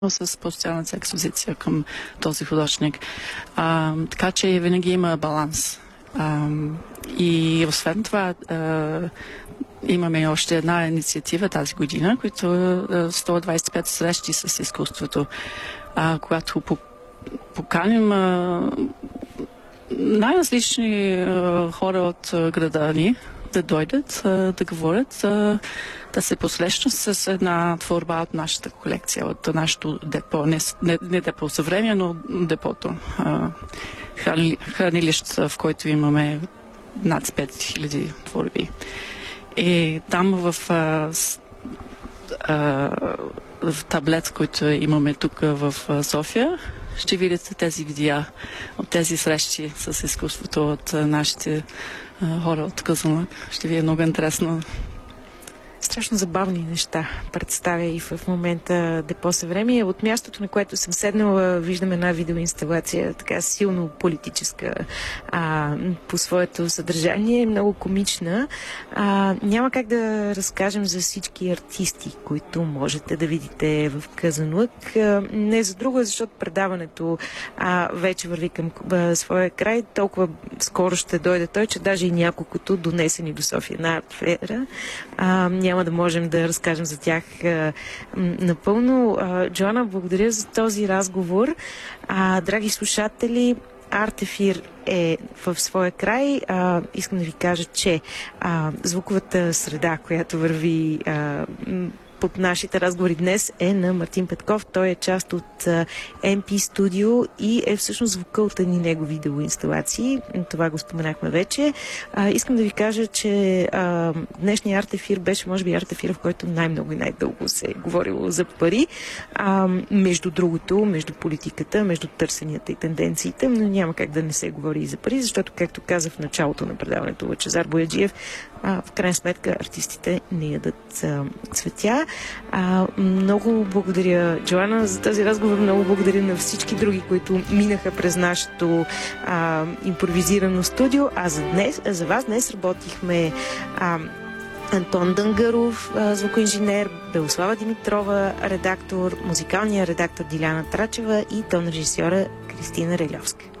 с постоянната експозиция към този художник. Така че винаги има баланс. И освен това, имаме още една инициатива тази година, която е 125 срещи с изкуството, когато поканим най-различни хора от града ни да дойдат, да говорят, да се посрещнат с една творба от нашата колекция, от нашето депо. Не депо съвремие, но депото. Хранилище, в който имаме над 5000 творби. И там в таблет, който имаме тук в София, ще видите тези видеа от тези срещи с изкуството от нашите хора от Казанлък. Ще ви е много интересно. Страшно забавни неща представя и в момента Депо Съвремие. От мястото, на което съм седнала, виждам една видеоинсталация, така силно политическа по своето съдържание, много комична. Няма как да разкажем за всички артисти, които можете да видите в Казанлък. Не за друго, защото предаването вече върви към своя край. Толкова скоро ще дойде той, че даже и няколкото донесени до София на Артфера няма да можем да разкажем за тях напълно. Джоана, благодаря за този разговор. Драги слушатели, Артефир е в своя край. Искам да ви кажа, че звуковата среда, която върви под нашите разговори днес, е на Мартин Петков. Той е част от MP Studio и е всъщност звука от едни негови видеоинсталации. Това го споменахме вече. Искам да ви кажа, че днешният арт-ефир беше, може би, арт-ефир, в който най-много и най-дълго се е говорило за пари. Между другото, между политиката, между търсенията и тенденциите, но няма как да не се говори и за пари, защото, както каза в началото на предаването Лъчезар Бояджиев, в крайна сметка артистите не ядат цветя. Много благодаря, Джоана, за този разговор. Много благодаря на всички други, които минаха през нашето импровизирано студио. За вас днес работихме Антон Дънгаров, звукоинженер, Белослава Димитрова, редактор, музикалния редактор Диляна Трачева и тон режисьора Кристина Релевска.